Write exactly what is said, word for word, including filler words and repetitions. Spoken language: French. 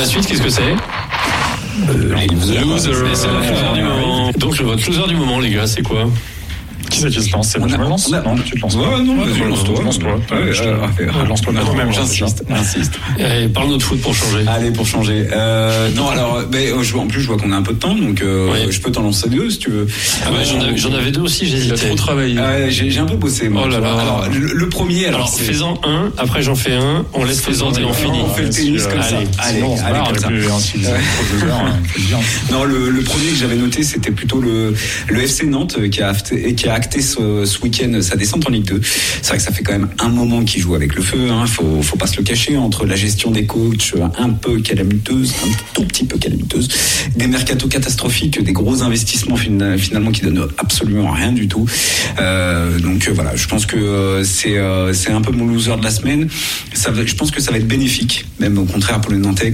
la suite, qu'est-ce que c'est? Euh, les losers. Loser. C'est le loser du moment. Donc, le votre loser du moment, les gars, c'est quoi? Qui c'est qui se lance? C'est moi, je me lance? Non, tu te lances. Ouais, non, vas-y, lance-toi. Lance-toi. Lance-toi. Même, j'insiste, j'insiste. Allez, parle-nous de foot pour changer. Allez, pour changer. Euh, non, alors, ben, je vois, en plus, je vois qu'on a un peu de temps, donc euh, oui. je peux t'en lancer deux si tu veux. Ah ouais, j'en avais, j'en avais deux aussi, j'hésitais. Il a trop travaillé. Ouais, j'ai, j'ai un peu bossé, moi. Oh là là. Alors, le, le premier, alors, Alors, c'est... fais-en un, après j'en fais un, on laisse faisant et on finit. On fait le tennis comme ça. Allez, allez, allez, comme ça. Non, le, le premier que j'avais noté, c'était plutôt le, le F C Nantes qui a acté, qui a acté ce, ce week-end sa descente en Ligue deux. C'est vrai que ça fait quand même un moment qu'il joue avec le feu, hein. Faut, faut pas se le cacher, entre la gestion des coachs un peu calamiteuse, un tout petit peu calamiteuse, des mercatos catastrophiques, des gros investissements finalement qui donnent absolument rien du tout. Euh, donc voilà, je pense que c'est, c'est un peu mon loser de la semaine. Ça, je pense que ça va être bénéfique, même au contraire pour les Nantais